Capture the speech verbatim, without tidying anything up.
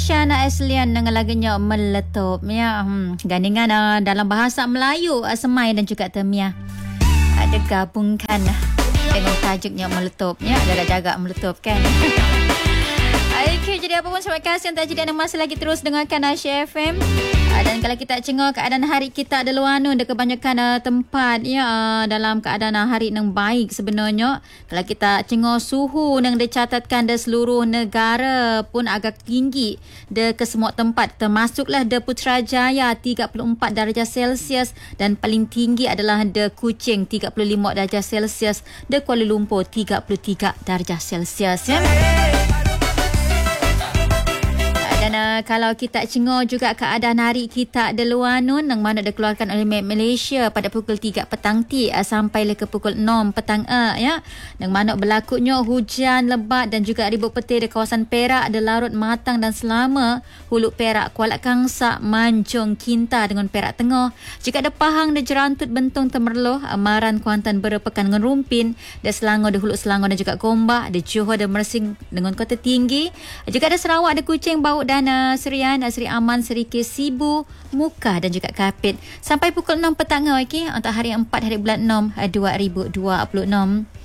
Syana Aslian dengan lagunya Meletup ya. Hmm, gandingan uh, dalam bahasa Melayu uh, Semai dan juga Temiah ada uh, gabungkan uh, dengan tajuknya Meletup ya. Jaga-jaga meletup kan. Okay, jadi apa pun terima kasih yang tak jadi anda masih lagi terus dengarkan Asia F M. Uh, dan kalau kita tengok keadaan hari kita ada luar ada kebanyakan uh, tempat ya uh, dalam keadaan uh, hari yang baik sebenarnya. Kalau kita tengok suhu yang dicatatkan di seluruh negara pun agak tinggi di ke semua tempat, termasuklah di Putrajaya tiga puluh empat darjah Celsius dan paling tinggi adalah di Kuching tiga puluh lima darjah Celsius, di Kuala Lumpur tiga puluh tiga darjah Celsius ya. Dan uh, kalau kita tengok juga keadaan hari kita di luar nun yang mana dikeluarkan oleh Met Malaysia pada pukul tiga petang ti uh, sampai ke pukul enam petang uh, ya. Yang mana berlakunya hujan lebat dan juga ribut petir di kawasan Perak, di Larut, Matang dan Selama, Hulu Perak, Kuala Kangsar, Manjung, Kinta dengan Perak Tengah. Jika ada Pahang di Jerantut, Bentong, Temerloh, Amaran, Kuantan, Berepekan dengan Rumpin, di Selangor, di Hulu Selangor dan juga Gombak, di Johor, di Mersing dengan Kota Tinggi. Jika ada Sarawak, di Kuching, Bau dan uh, Serian, Seri Aman, Serikis, Sibu, Muka dan juga Kapit. Sampai pukul enam petang, okey, untuk hari empat hari bulan enam dua ribu dua puluh enam.